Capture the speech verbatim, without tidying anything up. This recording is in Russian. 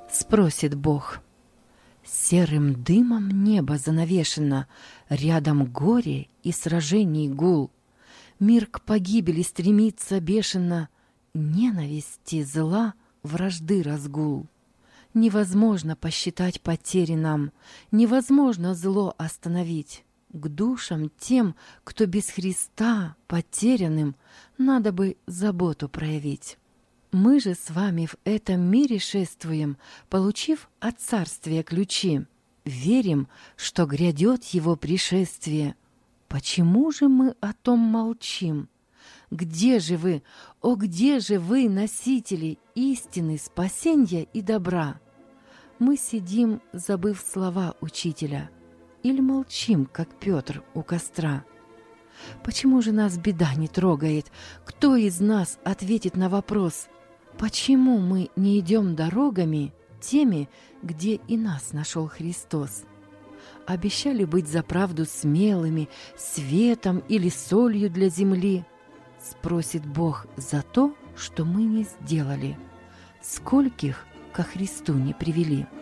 Спросит Бог. Серым дымом небо занавешено, рядом горе и сражений гул. Мир к погибели стремится бешено, ненависти, зла, вражды разгул. Невозможно посчитать потери нам, невозможно зло остановить. К душам тем, кто без Христа потерянным, надо бы заботу проявить. Мы же с вами в этом мире шествуем, получив от царствия ключи. Верим, что грядет его пришествие. Почему же мы о том молчим? Где же вы, о, где же вы, носители истины, спасенья и добра? Мы сидим, забыв слова учителя, или молчим, как Петр у костра? Почему же нас беда не трогает? Кто из нас ответит на вопрос? Почему мы не идем дорогами, теми, где и нас нашел Христос? Обещали быть за правду смелыми, светом или солью для земли. Спросит Бог за то, что мы не сделали. Скольких ко Христу не привели?